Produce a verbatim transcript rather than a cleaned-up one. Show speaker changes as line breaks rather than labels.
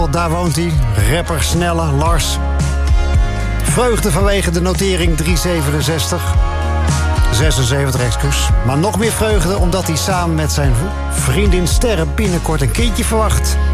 Daar woont hij, rapper Snelle, Lars. Vreugde vanwege de notering driehonderdzevenenzestig. zesenzeventig, excuus. Maar nog meer vreugde omdat hij samen met zijn vriendin Sterre binnenkort een kindje verwacht.